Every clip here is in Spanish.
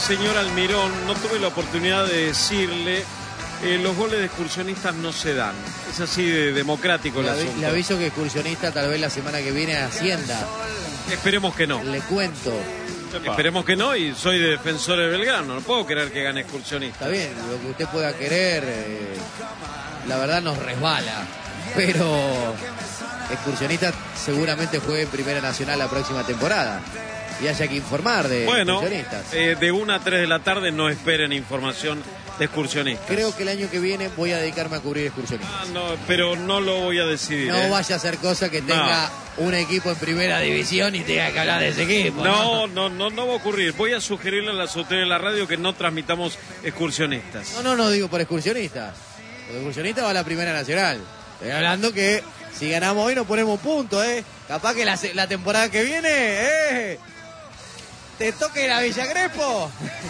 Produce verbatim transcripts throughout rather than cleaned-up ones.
señor Almirón, no tuve la oportunidad de decirle, eh, los goles de Excursionistas no se dan. Es así de democrático el Le, asunto. le aviso que Excursionista tal vez la semana que viene Hacienda. Esperemos que no. Le cuento. Esperemos que no, y soy de Defensor de Belgrano. No puedo querer que gane Excursionista. Está bien, lo que usted pueda querer, eh, la verdad nos resbala. Pero Excursionista seguramente juegue en Primera Nacional la próxima temporada. Y haya que informar de bueno, Excursionistas. Eh, de una a tres de la tarde no esperen información de Excursionistas. Creo que el año que viene voy a dedicarme a cubrir Excursionistas. Ah, no, pero no lo voy a decidir. No ¿eh? vaya a ser cosa que tenga no. un equipo en Primera División y tenga que hablar de ese equipo. No, no, no, no, no va a ocurrir. Voy a sugerirle a las autoridades de la radio que no transmitamos Excursionistas. No, no, no digo por Excursionistas. Por Excursionistas va a la Primera Nacional. Estoy hablando que si ganamos hoy nos ponemos un punto, ¿eh? Capaz que la, la temporada que viene, ¿eh? Te toque la Villa Crespo.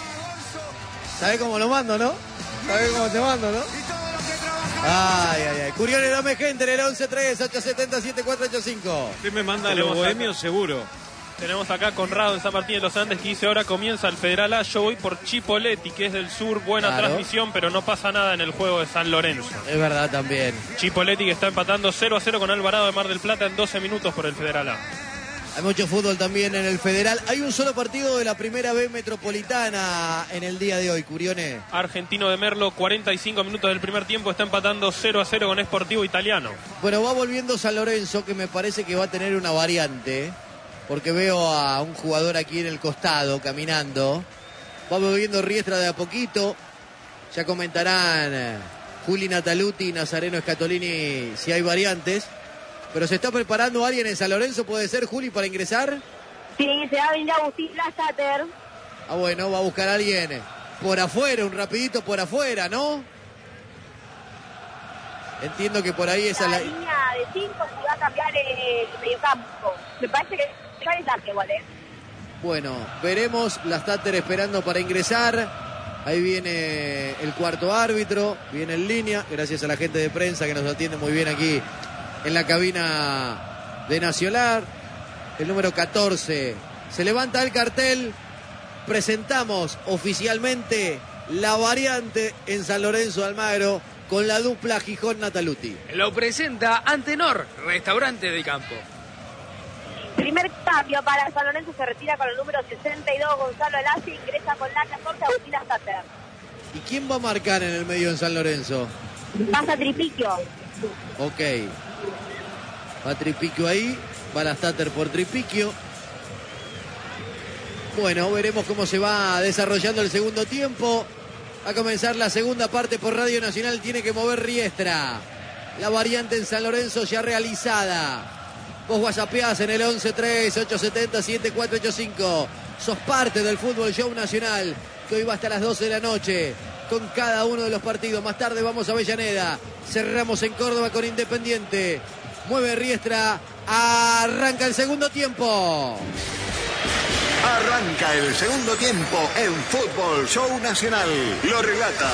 ¿Sabés cómo lo mando, no? ¿Sabés cómo te mando, no? Ay, ay, ay. Curiones, dame gente en el once tres ocho siete cero siete cuatro ocho cinco. Usted me manda a los bohemios seguro. Tenemos acá a Conrado en San Martín de los Andes que dice: ahora comienza el Federal A, yo voy por Chipoleti, que es del sur, buena claro. transmisión, pero no pasa nada en el juego de San Lorenzo. Es verdad también. Chipoleti que está empatando cero a cero con Alvarado de Mar del Plata en doce minutos por el Federal A. Hay mucho fútbol también en el Federal. Hay un solo partido de la Primera B Metropolitana en el día de hoy, Curione. Argentino de Merlo, cuarenta y cinco minutos del primer tiempo, está empatando cero a cero con Sportivo Italiano. Bueno, va volviendo San Lorenzo, que me parece que va a tener una variante, porque veo a un jugador aquí en el costado caminando. Va volviendo Riestra de a poquito. Ya comentarán eh, Juli Nataluti y Nazareno Scatolini si hay variantes. Pero se está preparando alguien en San Lorenzo, ¿puede ser, Juli, para ingresar? Sí, se va a venir Agustín Lasater. Ah, bueno, va a buscar a alguien por afuera, un rapidito por afuera, ¿no? Entiendo que por ahí esa la... es la... línea de cinco se va a cambiar el mediocampo. Me parece que es la que igual, ¿eh? Bueno, veremos, Lasater esperando para ingresar. Ahí viene el cuarto árbitro, viene en línea, gracias a la gente de prensa que nos atiende muy bien aquí en la cabina de Nacional. El número catorce. Se levanta el cartel. Presentamos oficialmente la variante en San Lorenzo de Almagro con la dupla Gijón-Nataluti. Lo presenta Antenor, restaurante del campo. Primer cambio para San Lorenzo, se retira con el número sesenta y dos Gonzalo Elasi, ingresa con la catorce Agustín Lasater. ¿Y quién va a marcar en el medio en San Lorenzo? Pasa Tripiquio. Ok. Va Tripiquio ahí, va Lasater por Tripiquio. Bueno, veremos cómo se va desarrollando el segundo tiempo. Va a comenzar la segunda parte por Radio Nacional, tiene que mover Riestra. La variante en San Lorenzo ya realizada. Vos whatsappeás en el once tres ocho siete cero siete cuatro ocho cinco. Sos parte del Fútbol Show Nacional, que hoy va hasta las doce de la noche. Con cada uno de los partidos. Más tarde vamos a Avellaneda. Cerramos en Córdoba con Independiente. Mueve Riestra. Arranca el segundo tiempo. Arranca el segundo tiempo en Fútbol Show Nacional. Lo relata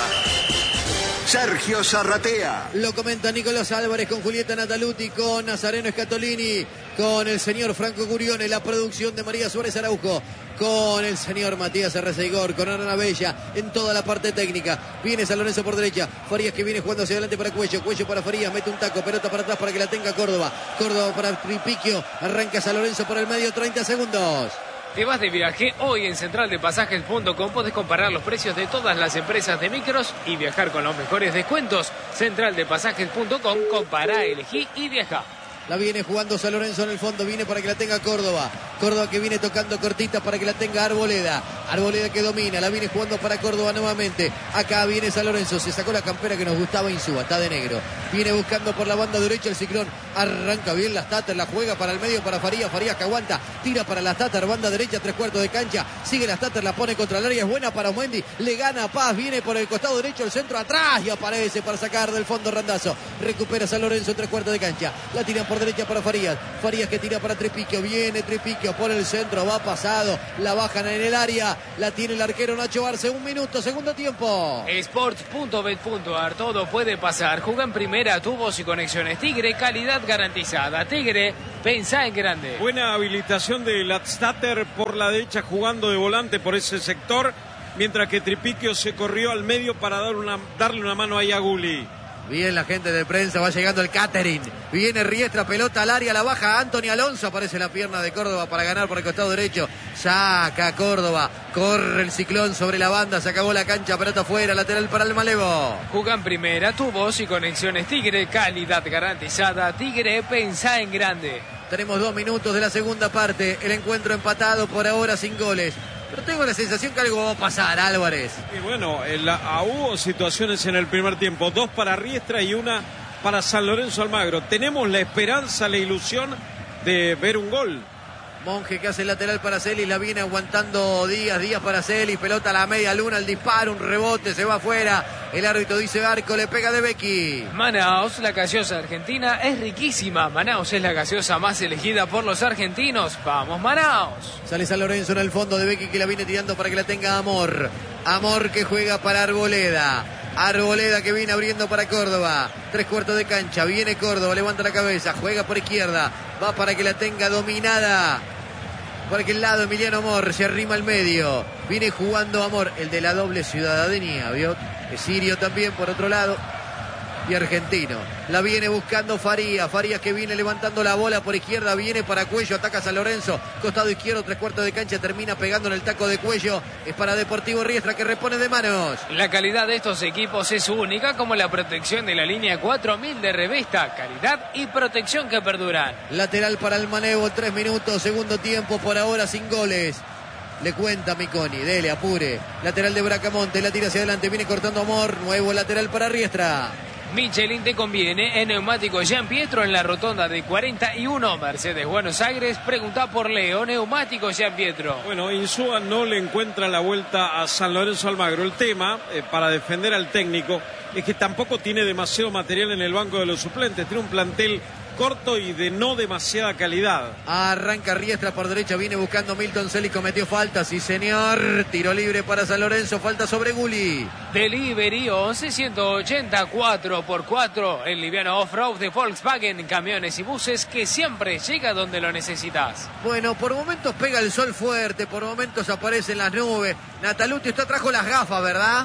Sergio Zarratea. Lo comenta Nicolás Álvarez con Julieta Nataluti, con Nazareno Scatolini, con el señor Franco Curione, la producción de María Suárez Araujo, con el señor Matías Arreceigor, con Ana Bella en toda la parte técnica. Viene San Lorenzo por derecha, Farías que viene jugando hacia adelante para Cuello, Cuello para Farías, mete un taco, pelota para atrás para que la tenga Córdoba, Córdoba para Tripiquio, arranca San Lorenzo por el medio, treinta segundos. Te vas de viaje, hoy en central de pasajes punto com podés comparar los precios de todas las empresas de micros y viajar con los mejores descuentos. central de pasajes punto com, compará, elegí y viaja. La viene jugando San Lorenzo en el fondo, viene para que la tenga Córdoba. Córdoba que viene tocando cortita para que la tenga Arboleda. Arboleda que domina, la viene jugando para Córdoba nuevamente. Acá viene San Lorenzo, se sacó la campera que nos gustaba Insúa, está de negro. Viene buscando por la banda derecha el Ciclón. Arranca bien Lasater, la juega para el medio para Farías. Farías que aguanta, tira para Lasater, banda derecha, tres cuartos de cancha. Sigue Lasater, la pone contra el área, es buena para Mendy. Le gana Paz, viene por el costado derecho, el centro atrás y aparece para sacar del fondo Randazo. Recupera San Lorenzo, tres cuartos de cancha. La tiran por derecha para Farías. Farías que tira para Tripiquio. Viene Tripiquio por el centro. Va pasado. La bajan en el área. La tiene el arquero Nacho Arce. Un minuto, segundo tiempo. Sports punto bet punto ar. Todo puede pasar. Juega en primera, tubos y conexiones. Tigre, calidad garantizada. Tigre, pensá en grande. Buena habilitación de Lasater por la derecha, jugando de volante por ese sector. mientras que Tripiquio se corrió al medio para dar una, darle una mano ahí a Gulli. Bien la gente de prensa, va llegando el catering. Viene Riestra, pelota al área, la baja Anthony Alonso. Aparece la pierna de Córdoba para ganar por el costado derecho. Saca Córdoba, corre el Ciclón sobre la banda, se acabó la cancha, pelota afuera, lateral para el Malevo. Jugan primera, tu voz y conexiones Tigre, calidad garantizada. Tigre, pensá en grande. Tenemos dos minutos de la segunda parte, el encuentro empatado por ahora sin goles. Pero tengo la sensación que algo va a pasar, Álvarez. Y bueno, la, a, hubo situaciones en el primer tiempo, dos para Riestra y una para San Lorenzo Almagro. Tenemos la esperanza, la ilusión de ver un gol. Monge que hace el lateral para Celis, la viene aguantando Díaz, Díaz para Celis, pelota a la media luna, el disparo, un rebote, se va afuera, el árbitro dice arco, le pega de Becky. Manaos, la gaseosa argentina es riquísima. Manaos es la gaseosa más elegida por los argentinos. ¡Vamos, Manaos! Sale San Lorenzo en el fondo de Becky que la viene tirando para que la tenga Amor. Amor que juega para Arboleda. Arboleda que viene abriendo para Córdoba. Tres cuartos de cancha. Viene Córdoba, levanta la cabeza. Juega por izquierda. Va para que la tenga dominada. Por aquel lado Emiliano Amor. Se arrima al medio. Viene jugando Amor. El de la doble ciudadanía. ¿Vio? Es sirio también por otro lado. Y argentino. La viene buscando Farías. Farías que viene levantando la bola por izquierda. Viene para Cuello. Ataca San Lorenzo. Costado izquierdo. Tres cuartos de cancha. Termina pegando en el taco de Cuello. Es para Deportivo Riestra que repone de manos. La calidad de estos equipos es única, como la protección de la línea cuatro mil de Revista. Calidad y protección que perduran. Lateral para el Malevo. Tres minutos. Segundo tiempo por ahora sin goles. Le cuenta Miconi, dele, apure. Lateral de Bracamonte, la tira hacia adelante, viene cortando Amor. Nuevo lateral para Riestra. Michelin te conviene en Neumáticos Jean Pietro en la rotonda de cuarenta y uno, Mercedes Buenos Aires. Pregunta por Leo, Neumáticos Jean Pietro. Bueno, Insúa no le encuentra la vuelta a San Lorenzo Almagro. El tema, eh, para defender al técnico, es que tampoco tiene demasiado material en el banco de los suplentes. Tiene un plantel corto y de no demasiada calidad. Arranca Riestra por derecha, viene buscando Milton Celis, cometió falta, sí señor. Tiro libre para San Lorenzo, falta sobre Gulli. Delivery once ciento ochenta cuatro por cuatro, el liviano off-road de Volkswagen, camiones y buses que siempre llega donde lo necesitas. Bueno, por momentos pega el sol fuerte, por momentos aparecen las nubes. Nataluti, usted trajo las gafas, ¿verdad?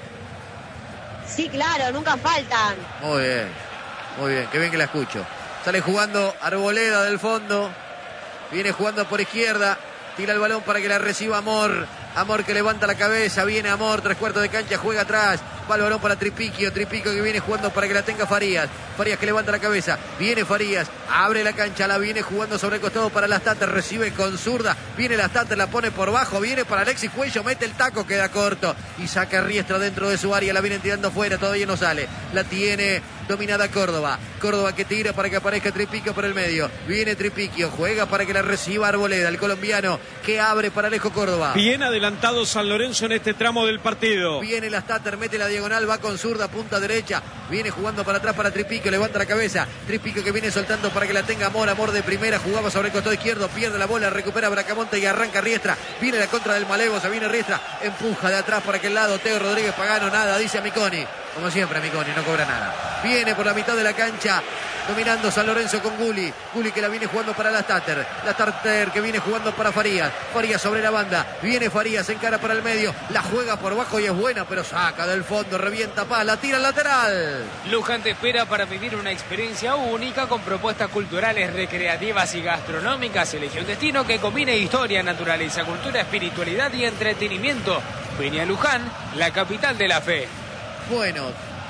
Sí, claro, nunca faltan. Muy bien, muy bien, qué bien que la escucho. Sale jugando Arboleda del fondo. Viene jugando por izquierda. Tira el balón para que la reciba Amor. Amor que levanta la cabeza. Viene Amor. Tres cuartos de cancha. Juega atrás. Va el balón para Tripiquio. Tripiquio que viene jugando para que la tenga Farías. Farías que levanta la cabeza. Viene Farías. Abre la cancha. La viene jugando sobre el costado para las Tatas. Recibe con zurda. Viene las Tatas. La pone por bajo. Viene para Alexis Cuello. Mete el taco. Queda corto. Y saca Riestra dentro de su área. La vienen tirando fuera. Todavía no sale. La tiene dominada Córdoba. Córdoba que tira para que aparezca Tripiquio por el medio. Viene Tripiquio. Juega para que la reciba Arboleda. El colombiano que abre para Alejo Córdoba. Bien adelantado San Lorenzo en este tramo del partido. Viene las Tater, mete la diagonal, va con zurda, punta derecha. Viene jugando para atrás para Tripiquio, levanta la cabeza. Tripiquio que viene soltando para que la tenga Amor. Amor de primera, jugaba sobre el costado izquierdo, pierde la bola, recupera Bracamonte y arranca Riestra. Viene la contra del Malevo, se viene Riestra, empuja de atrás para aquel lado. Teo Rodríguez Pagano, nada, dice Miconi. Como siempre, Miconi, no cobra nada. Viene por la mitad de la cancha, dominando San Lorenzo con Gulli. Gulli que la viene jugando para la Tater. La Tater que viene jugando para Farías. Farías sobre la banda. Viene Farías, se encara para el medio. La juega por bajo y es buena, pero saca del fondo, revienta Paz, la tira al lateral. Luján te espera para vivir una experiencia única con propuestas culturales, recreativas y gastronómicas. Elige un destino que combine historia, naturaleza, cultura, espiritualidad y entretenimiento. Ven a Luján, la capital de la fe. Bueno,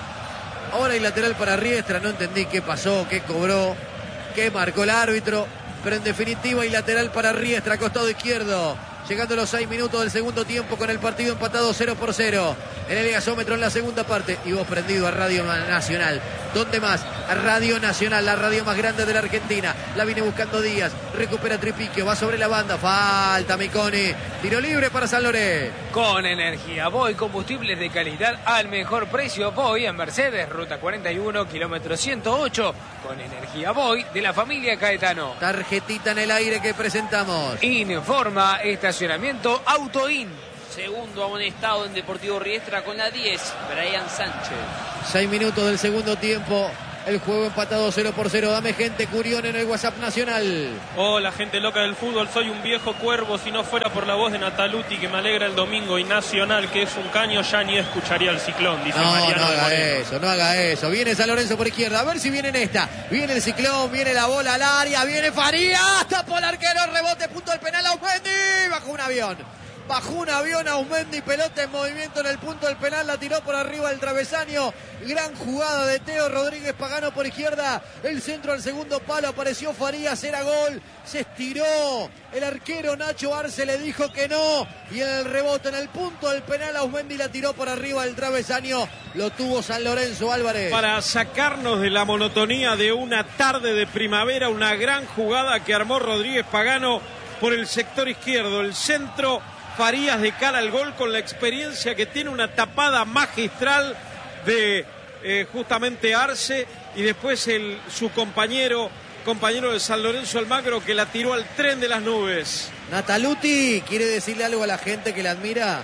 ahora hay lateral para Riestra, no entendí qué pasó, qué cobró, qué marcó el árbitro, pero en definitiva hay lateral para Riestra, costado izquierdo, llegando a los seis minutos del segundo tiempo con el partido empatado cero por cero. En el gasómetro en la segunda parte. Y vos prendido a Radio Nacional. ¿Dónde más? A Radio Nacional, la radio más grande de la Argentina. La viene buscando Díaz. Recupera Tripiquio. Va sobre la banda. Falta Miconi. Tiro libre para San Lorenzo. Con energía Voy, combustibles de calidad al mejor precio. Voy en Mercedes, ruta cuarenta y uno, kilómetro ciento ocho. Con energía Voy de la familia Caetano. Tarjetita en el aire que presentamos. Informa estacionamiento Autoin. Segundo amonestado en Deportivo Riestra con la diez, Brian Sánchez. Seis minutos del segundo tiempo El juego empatado cero por cero. Dame gente, Curión en el WhatsApp nacional. Oh, la gente loca del fútbol, soy un viejo cuervo. Si no fuera por la voz de Nataluti, que me alegra el domingo, y Nacional, que es un caño, ya ni escucharía el Ciclón, dice No, Mariano no haga Moreno. eso, no haga eso. Viene San Lorenzo por izquierda. A ver si viene en esta. Viene el Ciclón, viene la bola al área. Viene Farías. Tapó el arquero. Rebote, punto del penal. Aumendi. Bajó un avión. Bajó un avión a Aumendi, pelota en movimiento en el punto del penal, la tiró por arriba del travesaño. Gran jugada de Teo Rodríguez Pagano por izquierda. El centro al segundo palo, apareció Farías, era gol. Se estiró el arquero Nacho Arce, le dijo que no. Y en el rebote en el punto del penal, Aumendi la tiró por arriba del travesaño. Lo tuvo San Lorenzo, Álvarez. Para sacarnos de la monotonía de una tarde de primavera, una gran jugada que armó Rodríguez Pagano por el sector izquierdo. El centro, Farías de cara al gol con la experiencia que tiene, una tapada magistral de eh, justamente Arce, y después el, su compañero, compañero de San Lorenzo Almagro, que la tiró al tren de las nubes. Nataluti, ¿quiere decirle algo a la gente que la admira?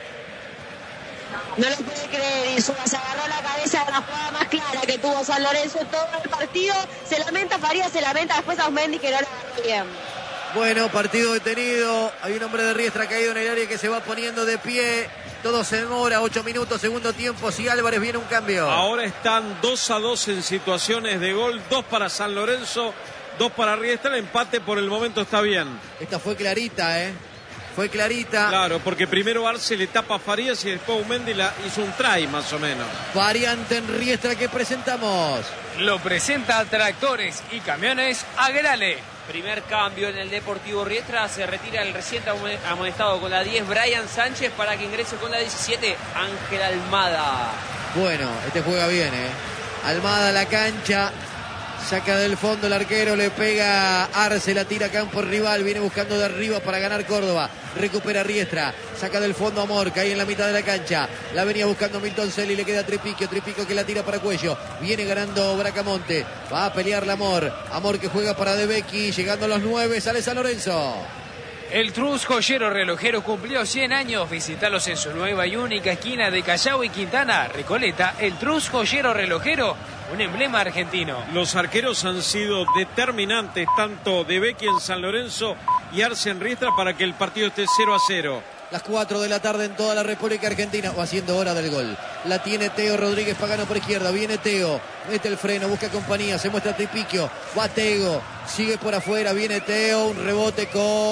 No lo puede creer, y se agarró la cabeza de la jugada más clara que tuvo San Lorenzo en todo el partido. Se lamenta Farías, se lamenta después a Aumendi, que no la agarró bien. Bueno, partido detenido. Hay un hombre de Riestra caído en el área que se va poniendo de pie. Todo se demora, ocho minutos, segundo tiempo. Si Álvarez viene un cambio. Ahora están dos a dos en situaciones de gol. Dos para San Lorenzo, dos para Riestra. El empate por el momento está bien. Esta fue clarita, ¿eh? Fue clarita. Claro, porque primero Arce le tapa a Farías y después Aumendi la hizo un try más o menos. Variante en Riestra que presentamos. Lo presenta Tractores y Camiones Agrale. Primer cambio en el Deportivo Riestra, se retira el reciente amonestado con la diez, Brian Sánchez, para que ingrese con la diecisiete, Ángel Almada. Bueno, este juega bien, ¿eh? Almada a la cancha, saca del fondo el arquero, le pega Arce, la tira a campo rival, viene buscando de arriba para ganar Córdoba, recupera Riestra, saca del fondo a Amor, cae en la mitad de la cancha, la venía buscando Milton Celi, le queda Tripiquio, Tripiquio que la tira para Cuello, viene ganando Bracamonte, va a pelear la Amor, Amor que juega para De Becchi, llegando a los nueve, sale San Lorenzo. El Trus Joyero Relojero cumplió cien años. Visitalos en su nueva y única esquina de Callao y Quintana, Recoleta. El Trus Joyero Relojero, un emblema argentino. Los arqueros han sido determinantes, tanto De Becchi en San Lorenzo y Arce en Riestra, para que el partido esté cero a cero. Las cuatro de la tarde en toda la República Argentina, o haciendo hora del gol. La tiene Teo Rodríguez Pagano por izquierda, viene Teo, mete el freno, busca compañía, se muestra Tripiquio, va Tego, sigue por afuera, viene Teo, un rebote,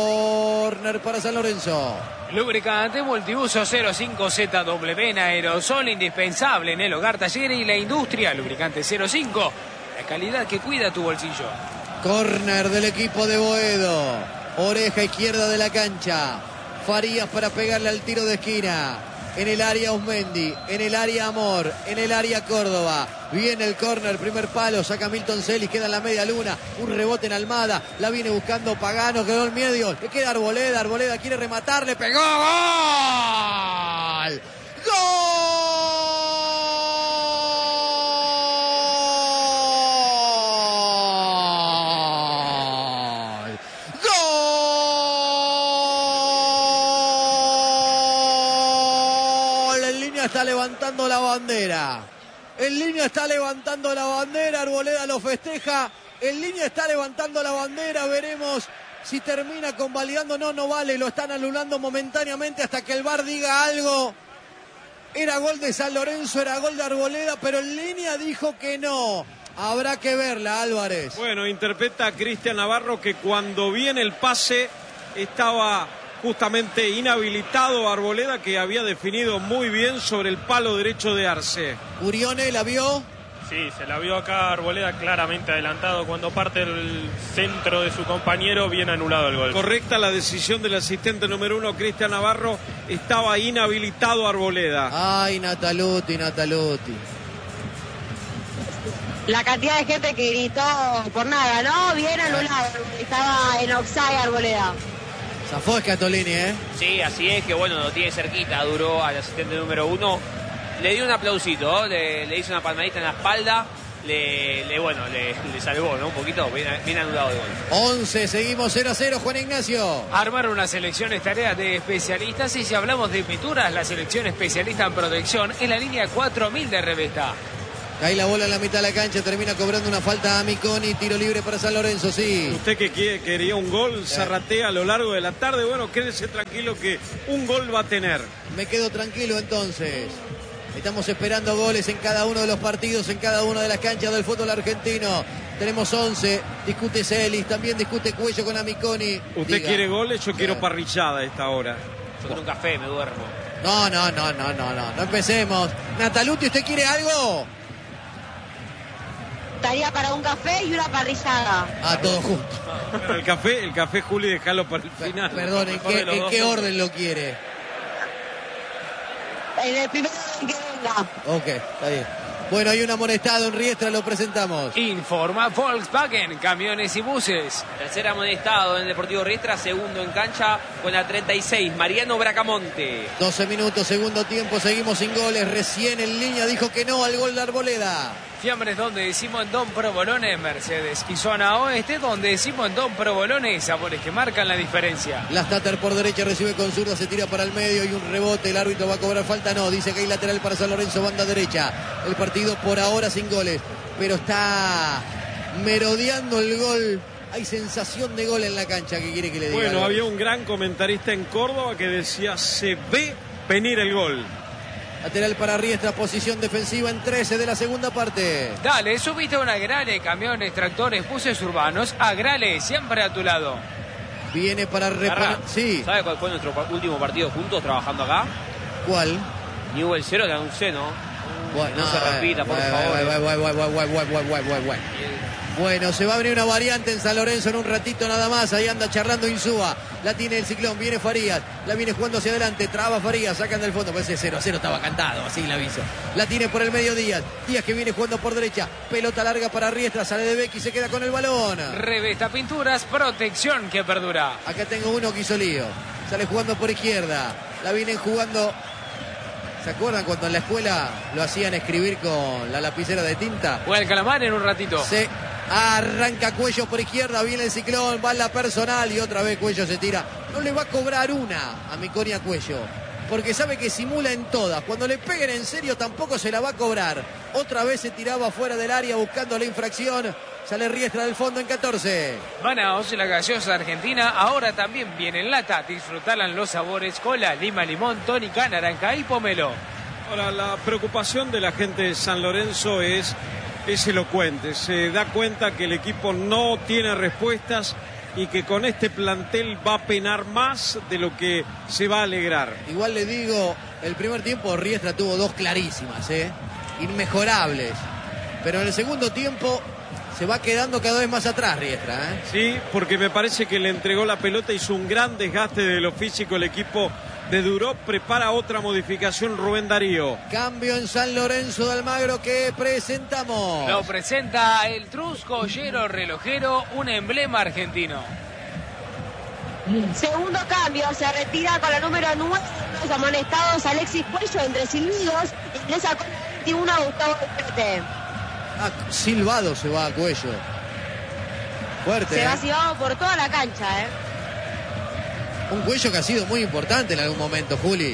córner para San Lorenzo. Lubricante Multiuso cero cinco Z W en aerosol, indispensable en el hogar, taller y la industria. Lubricante cero cinco, la calidad que cuida tu bolsillo. Córner del equipo de Boedo, oreja izquierda de la cancha. Farías para pegarle al tiro de esquina. En el área Aumendi, en el área Amor, en el área Córdoba. Viene el córner, primer palo, saca Milton Celis, queda en la media luna. Un rebote en Almada, la viene buscando Pagano, quedó en medio. Le queda Arboleda, Arboleda quiere rematar, le pegó. ¡Gol! ¡Gol! Está levantando la bandera. En línea está levantando la bandera. Arboleda lo festeja. En línea está levantando la bandera. Veremos si termina convalidando. No, no vale. Lo están anulando momentáneamente hasta que el V A R diga algo. Era gol de San Lorenzo, era gol de Arboleda, pero en línea dijo que no. Habrá que verla, Álvarez. Bueno, interpreta a Cristian Navarro que cuando viene el pase estaba justamente inhabilitado Arboleda, que había definido muy bien sobre el palo derecho de Arce. Urione la vio. Sí, se la vio acá Arboleda claramente adelantado. Cuando parte el centro de su compañero, bien anulado el gol. Correcta la decisión del asistente número uno, Cristian Navarro. Estaba inhabilitado Arboleda. Ay, Nataluti, Nataluti. La cantidad de gente que gritó por nada, ¿no? Bien anulado. Estaba en offside Arboleda. Zafó Scatolini, ¿eh? Sí, así es, que bueno, lo tiene cerquita, duró al asistente número uno. Le dio un aplausito, ¿no? le, le hizo una palmadita en la espalda, le, le bueno, le, le salvó, ¿no? Un poquito, bien, bien anulado de gol. once, seguimos cero a cero, Juan Ignacio. Armar una selección es tarea de especialistas, y si hablamos de pinturas, la selección especialista en protección es la línea cuatro mil de Revesta. Cae la bola en la mitad de la cancha, termina cobrando una falta a Miconi, tiro libre para San Lorenzo, sí. Usted que quiere, quería un gol, zarratea a lo largo de la tarde, bueno, quédese tranquilo que un gol va a tener. Me quedo tranquilo entonces. Estamos esperando goles en cada uno de los partidos, en cada una de las canchas del fútbol argentino. Tenemos once, discute Celis, también discute Cuello con Amiconi. Usted Diga. quiere goles, yo Sí. quiero parrillada a esta hora. Yo con un café me duermo. No, no, no, no, no, no, no empecemos. Nataluti, ¿usted quiere algo? Estaría para un café y una parrillada. Ah, todo junto. Pero el café, el café, Juli, déjalo para el final. Perdón, ¿en Mejor qué, de los en dos qué juntos. orden lo quiere? En el primer orden que venga. Ok, está bien. Bueno, hay un amonestado en Riestra, lo presentamos. Informa Volkswagen, camiones y buses. Tercer amonestado en el Deportivo Riestra, segundo en cancha con la treinta y seis, Mariano Bracamonte. doce minutos, segundo tiempo, seguimos sin goles. Recién en línea dijo que no al gol de Arboleda. Fiambres donde decimos en Don Provolone, Mercedes. Y zona oeste donde decimos en Don Provolone, sabores que marcan la diferencia. Lastater por derecha recibe con zurda, se tira para el medio y un rebote. El árbitro va a cobrar falta, no. Dice que hay lateral para San Lorenzo, banda derecha. El partido por ahora sin goles, pero está merodeando el gol. Hay sensación de gol en la cancha, ¿qué quiere que le diga? Bueno, había un gran comentarista en Córdoba que decía, se ve venir el gol. Lateral para Riestra, posición defensiva en trece de la segunda parte. Dale, subiste a una Agrale, camiones, tractores, buses urbanos. Agrale, siempre a tu lado. Viene para reparar. Garra, Sí, ¿sabe cuál fue nuestro pa- último partido juntos trabajando acá? ¿cuál? Newell cero, le un seno. Bueno, No se repita, por bueno, favor. bueno, bueno, bueno, bueno, bueno, bueno, bueno, bueno, bueno. Bueno, se va a abrir una variante en San Lorenzo en un ratito nada más. Ahí anda charlando Insúa. La tiene el Ciclón, viene Farías. La viene jugando hacia adelante. Traba Farías, sacan del fondo. Parece cero a cero, estaba cantado, así le aviso. La tiene por el medio Díaz. Díaz que viene jugando por derecha. Pelota larga para Riestra. Sale de Becky y se queda con el balón. Revesta Pinturas, protección que perdura. Acá tengo uno que hizo lío. Sale jugando por izquierda. La vienen jugando. ¿Se acuerdan cuando en la escuela lo hacían escribir con la lapicera de tinta? Juega el Calamar en un ratito. Se arranca Cuello por izquierda, viene el Ciclón, va en la personal y otra vez Cuello se tira. No le va a cobrar una a Miconi a Cuello, porque sabe que simula en todas. Cuando le peguen en serio tampoco se la va a cobrar. Otra vez se tiraba fuera del área buscando la infracción. Sale Riestra del fondo en catorce. Manaos, la gaseosa argentina, ahora también viene en lata. Disfrutarán los sabores cola, lima, limón, tónica, naranja y pomelo. Ahora, la preocupación de la gente de San Lorenzo es, es elocuente. Se da cuenta que el equipo no tiene respuestas y que con este plantel va a penar más de lo que se va a alegrar. Igual le digo, el primer tiempo Riestra tuvo dos clarísimas, ¿eh? Inmejorables. Pero en el segundo tiempo se va quedando cada vez más atrás Riestra, ¿eh? Sí, porque me parece que le entregó la pelota, hizo un gran desgaste de lo físico el equipo de Duró. Prepara otra modificación Rubén Darío. Cambio en San Lorenzo de Almagro que presentamos. Lo presenta el Trusco Ollero Relojero, un emblema argentino. Segundo cambio, se retira con la número nueve, los amonestados Alexis Cuello entre silbidos, ingresa con la veintiuno Gustavo Pete. Ah, silbado se va a Cuello. Fuerte, Se ¿eh? va silbado por toda la cancha, ¿eh? Un Cuello que ha sido muy importante en algún momento, Juli.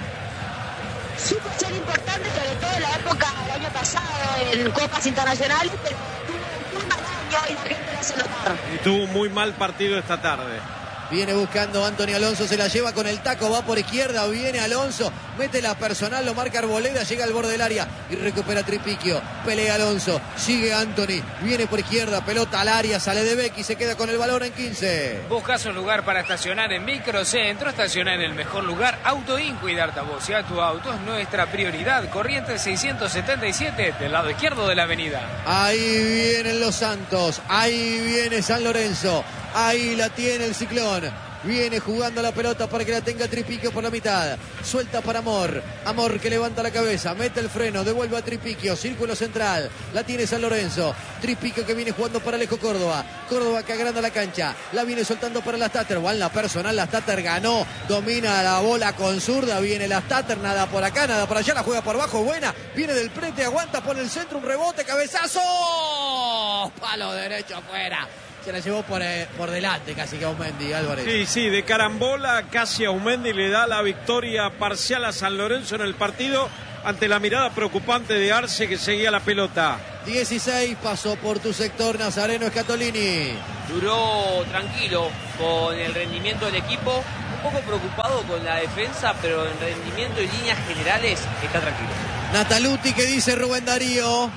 Supo ser importante, sobre todo en la época del año pasado, en Copas Internacionales, pero tuvo un muy mal año y la gente lo hace notar. Y tuvo un muy mal partido esta tarde. Viene buscando Anthony Alonso, se la lleva con el taco, va por izquierda, viene Alonso, mete la personal, lo marca Arboleda, llega al borde del área y recupera Tripiquio. Pelea Alonso, sigue Anthony, viene por izquierda, pelota al área, sale de Becky, se queda con el balón en quince. Buscas un lugar para estacionar en Microcentro, estacionar en el mejor lugar, Autoin, cuidarte a vos y a tu auto es nuestra prioridad. Corrientes seiscientos setenta y siete, del lado izquierdo de la avenida. Ahí vienen los Santos, ahí viene San Lorenzo, ahí la tiene el Ciclón. Viene jugando la pelota para que la tenga Tripiquio por la mitad. Suelta para Amor. Amor que levanta la cabeza, mete el freno, devuelve a Tripiquio. Círculo central. La tiene San Lorenzo. Tripiquio que viene jugando para Alejo Córdoba. Córdoba que agranda la cancha. La viene soltando para Lastater. Va en la personal. Lastater ganó. Domina la bola con zurda. Viene Lastater. Nada por acá, nada por allá. La juega por abajo. Buena. Viene del frente. Aguanta por el centro. Un rebote. Cabezazo. Palo derecho afuera. Se la llevó por, eh, por delante casi que a Aumendi, Álvarez. Sí, sí, de carambola casi a Aumendi le da la victoria parcial a San Lorenzo en el partido ante la mirada preocupante de Arce, que seguía la pelota. dieciséis, pasó por tu sector Nazareno Scatolini. Duró tranquilo con el rendimiento del equipo, un poco preocupado con la defensa, pero en rendimiento y líneas generales está tranquilo. Nataluti, ¿qué dice Rubén Darío?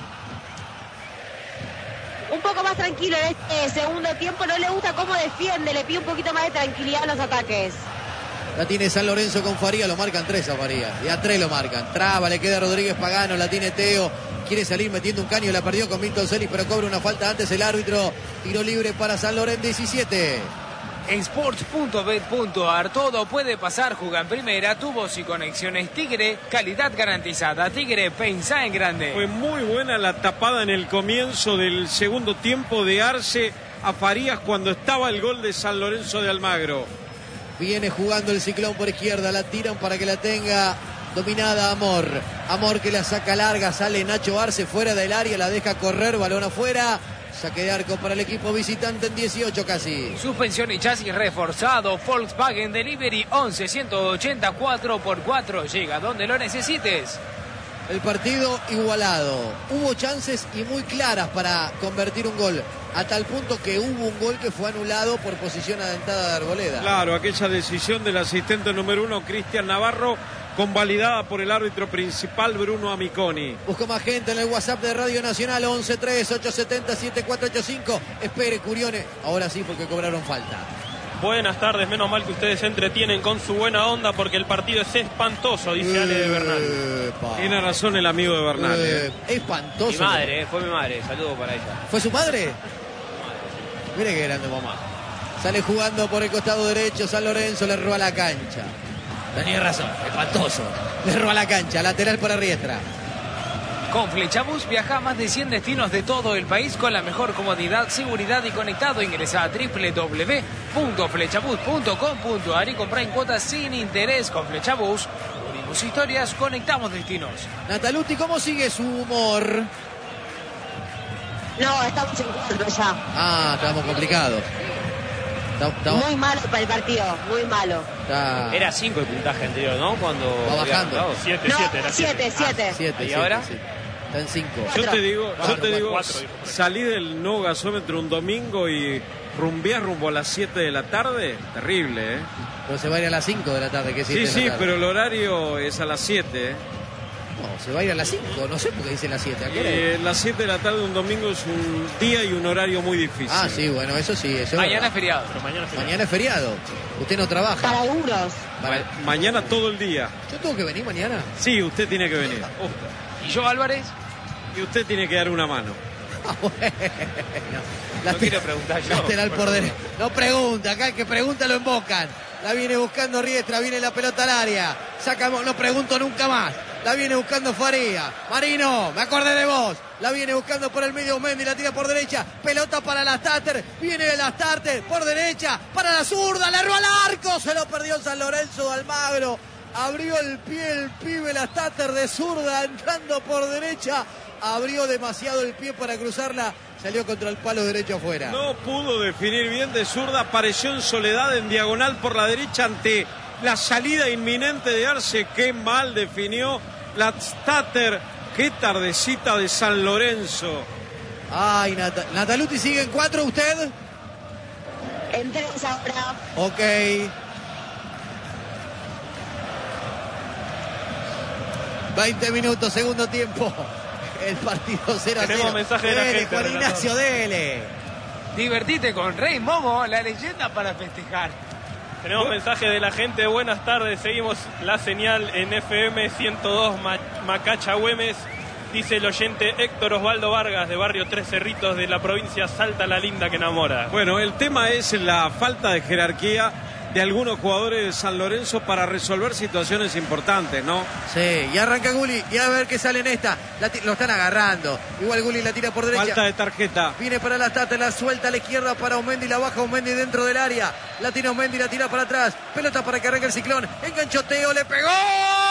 Un poco más tranquilo en este segundo tiempo, no le gusta cómo defiende, le pide un poquito más de tranquilidad en los ataques. La tiene San Lorenzo con Faría, lo marcan tres a Faría, y a tres lo marcan. Traba, le queda Rodríguez Pagano, la tiene Teo, quiere salir metiendo un caño, la perdió con Milton Celis, pero cobra una falta antes el árbitro. Tiro libre para San Lorenzo, diecisiete. En sports punto bet punto a r todo puede pasar, juega en primera, tubos y conexiones Tigre, calidad garantizada. Tigre, pensá en grande. Fue muy buena la tapada en el comienzo del segundo tiempo de Arce a Farías cuando estaba el gol de San Lorenzo de Almagro. Viene jugando el Ciclón por izquierda, la tiran para que la tenga dominada Amor. Amor que la saca larga, sale Nacho Arce fuera del área, la deja correr, balón afuera. Saque de arco para el equipo visitante en dieciocho casi. Suspensión y chasis reforzado. Volkswagen Delivery once ciento ochenta cuatro por cuatro. Llega donde lo necesites. El partido igualado. Hubo chances y muy claras para convertir un gol. A tal punto que hubo un gol que fue anulado por posición adelantada de Arboleda. Claro, aquella decisión del asistente número uno, Cristian Navarro, convalidada por el árbitro principal, Bruno Amiconi. Busco más gente en el WhatsApp de Radio Nacional, once tres ocho siete cero siete cuatro ocho cinco. Espere, Curione. Ahora sí, porque cobraron falta. Buenas tardes, menos mal que ustedes se entretienen con su buena onda porque el partido es espantoso, dice Ale de Bernal. Epa. Tiene razón el amigo de Bernal. Eh, eh. Espantoso. Mi madre, eh, fue mi madre, saludo para ella. ¿Fue su madre? Mire qué grande mamá. Sale jugando por el costado derecho San Lorenzo, le roba la cancha. Tenía razón, espantoso. Le roba la cancha, lateral para Riestra. Con Flechabús viaja a más de cien destinos de todo el país con la mejor comodidad, seguridad y conectado. Ingresa a doble u doble u doble u punto flechabús punto com punto a r y compra en cuotas sin interés. Con Flechabús unimos historias, conectamos destinos. Nataluti, ¿cómo sigue su humor? No, estamos en cuatro ya. Ah, estamos complicados. Estamos... Muy malo para el partido, muy malo. Está... Era cinco el puntaje anterior, ¿no? Cuando va bajando. siete, No, siete, era siete, siete. siete, ¿Y siete, ahora? Sí. Está en cinco. Yo te digo, yo Cuatro, te digo, cuatro, dijo. salí del no gasómetro un domingo y rumbeás rumbo a las siete de la tarde, terrible, ¿eh? Pero se va a ir a las cinco de la tarde, que es Sí, siete de sí, la tarde. pero el horario es a las siete, ¿eh? No, se va a ir a las cinco, no sé por qué dice las siete. ¿A qué hora es? Eh, las siete de la tarde un domingo es un día y un horario muy difícil. Ah, sí, bueno, eso sí. Eso es Mañana verdad. es feriado. Pero mañana es feriado. Mañana es feriado. Usted no trabaja. Para duros. Para- Ma- mañana todo el día. ¿Yo tengo que venir mañana? Sí, usted tiene que venir. ¿Y yo, Álvarez? Y usted tiene que dar una mano. Ah, bueno. No quiero preguntar yo. Lateral por derecha. No pregunta, acá el que pregunta lo embocan. La viene buscando Riestra, viene la pelota al área. Saca, no pregunto nunca más. La viene buscando Faría. Marino, me acordé de vos. La viene buscando por el medio Mendy, la tira por derecha. Pelota para la Starter. Viene la Starter por derecha. Para la zurda, le erró al arco. Se lo perdió San Lorenzo de Almagro. Abrió el pie el pibe, la Starter de zurda, entrando por derecha. Abrió demasiado el pie para cruzarla. Salió contra el palo derecho afuera. No pudo definir bien de zurda. Apareció en soledad en diagonal por la derecha ante la salida inminente de Arce. Qué mal definió la Stater. Qué tardecita de San Lorenzo. Ay, Nat- Nataluti sigue en cuatro, ¿usted? En tres ahora. Ok. veinte minutos, segundo tiempo. El partido cero a cero. Tenemos mensaje de la Dele, gente, Juan relator. Ignacio, dele. Divertite con Rey Momo, la leyenda para festejar. Tenemos mensaje de la gente. Buenas tardes. Seguimos la señal en F M ciento dos Ma- Macacha Güemes. Dice el oyente Héctor Osvaldo Vargas de Barrio Tres Cerritos de la provincia Salta la Linda que enamora. Bueno, el tema es la falta de jerarquía de algunos jugadores de San Lorenzo para resolver situaciones importantes, ¿no? Sí, y arranca Gulli. Y a ver qué sale en esta. La ti- lo están agarrando. Igual Gulli la tira por derecha. Falta de tarjeta. Viene para la Tata, la suelta a la izquierda para Omendi, la baja Omendi dentro del área. La tira Omendi, la tira para atrás. Pelota para que arranque el Ciclón. Enganchoteo, le pegó.